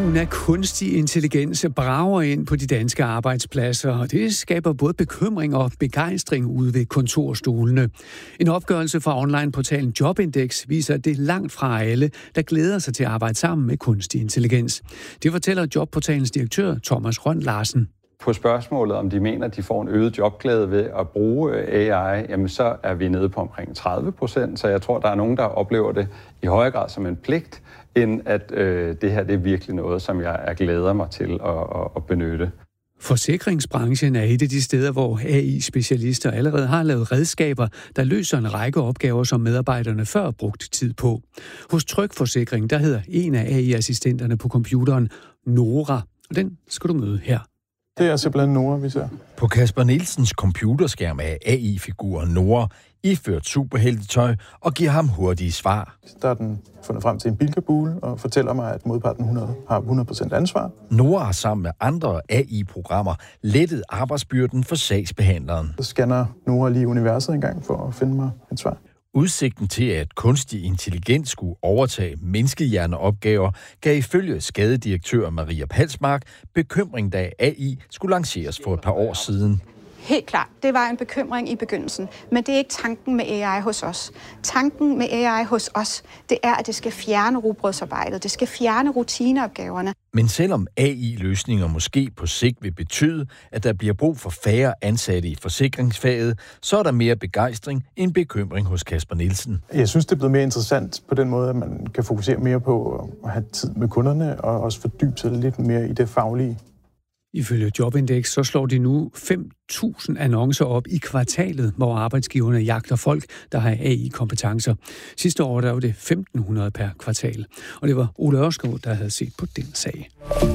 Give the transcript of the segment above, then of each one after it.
Brugen af kunstig intelligens brager ind på de danske arbejdspladser, og det skaber både bekymring og begejstring ude ved kontorstolene. En opgørelse fra onlineportalen Jobindex viser, at det er langt fra alle, der glæder sig til at arbejde sammen med kunstig intelligens. Det fortæller Jobportalens direktør Thomas Rønn Larsen. På spørgsmålet, om de mener, at de får en øget jobglæde ved at bruge AI, jamen så er vi nede på omkring 30%, så jeg tror, der er nogen, der oplever det i højere grad som en pligt, end at det her det er virkelig noget, som jeg glæder mig til at benytte. Forsikringsbranchen er et af de steder, hvor AI-specialister allerede har lavet redskaber, der løser en række opgaver, som medarbejderne før brugt tid på. Hos Tryg Forsikring, der hedder en af AI-assistenterne på computeren Nora, og den skal du møde her. Det er simpelthen Nora, vi ser. På Kasper Nielsens computerskærm er AI-figuren Nora iført superheltetøj og giver ham hurtige svar. Der er den fundet frem til en bilkabule og fortæller mig, at modparten har 100% ansvar. Nora har sammen med andre AI-programmer lettet arbejdsbyrden for sagsbehandleren. Så scanner Nora lige universet en gang for at finde mig et svar. Udsigten til, at kunstig intelligens skulle overtage menneskehjerneopgaver, gav ifølge skadedirektør Maria Palsmark bekymring, da AI skulle lanceres for et par år siden. Helt klart, det var en bekymring i begyndelsen, men det er ikke tanken med AI hos os. Tanken med AI hos os, det er, at det skal fjerne rugbrødsarbejdet, det skal fjerne rutineopgaverne. Men selvom AI-løsninger måske på sigt vil betyde, at der bliver brug for færre ansatte i forsikringsfaget, så er der mere begejstring end bekymring hos Kasper Nielsen. Jeg synes, det er blevet mere interessant på den måde, at man kan fokusere mere på at have tid med kunderne og også fordybe sig lidt mere i det faglige. Ifølge Jobindex så slår de nu 5.000 annoncer op i kvartalet, hvor arbejdsgiverne jagter folk, der har AI-kompetencer. Sidste år der var det 1.500 per kvartal, og det var Ole Ørskov, der havde set på den sag.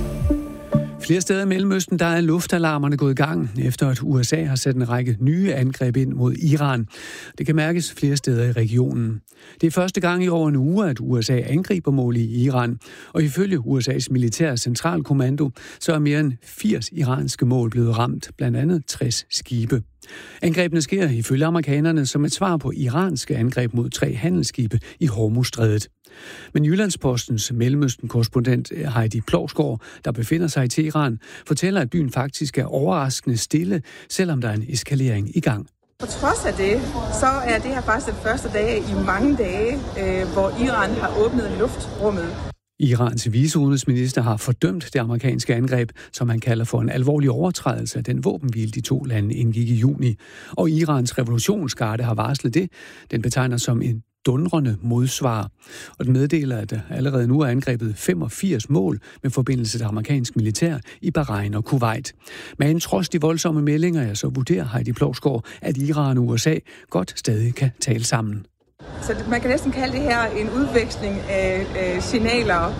Flere steder i Mellemøsten, der er luftalarmerne gået i gang, efter at USA har sat en række nye angreb ind mod Iran. Det kan mærkes flere steder i regionen. Det er første gang i over en uge, at USA angriber mål i Iran, og ifølge USA's militære centralkommando, så er mere end 80 iranske mål blevet ramt, blandt andet 60 skibe. Angrebene sker ifølge amerikanerne som et svar på iranske angreb mod 3 handelsskibe i Hormuzstrædet. Men Jyllandspostens Mellemøsten-korrespondent Heidi Plovsgaard, der befinder sig i Teheran, fortæller, at byen faktisk er overraskende stille, selvom der er en eskalering i gang. På trods af det, så er det her faktisk den første dag i mange dage, hvor Iran har åbnet luftrummet. Irans viceudenrigsminister har fordømt det amerikanske angreb, som han kalder for en alvorlig overtrædelse af den våbenhvile, de 2 lande indgik i juni. Og Irans revolutionsgarde har varslet det. Den betegner som en dundrende modsvar. Og den meddeler, at der allerede nu er angrebet 85 mål med forbindelse til amerikansk militær i Bahrain og Kuwait. Men trods de voldsomme meldinger, så vurderer Heidi Plovsgaard, at Iran og USA godt stadig kan tale sammen. Så man kan næsten kalde det her en udveksling af signaler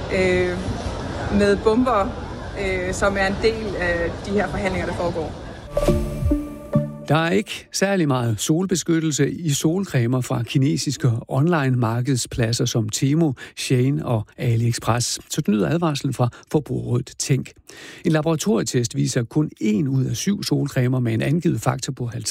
med bomber, som er en del af de her forhandlinger, der foregår. Der er ikke særlig meget solbeskyttelse i solcremer fra kinesiske online-markedspladser som Temu, Shein og AliExpress. Så den lyder advarslen fra Forbrugerrådet Tænk. En laboratorietest viser kun 1 ud af 7 solcremer med en angivet faktor på 50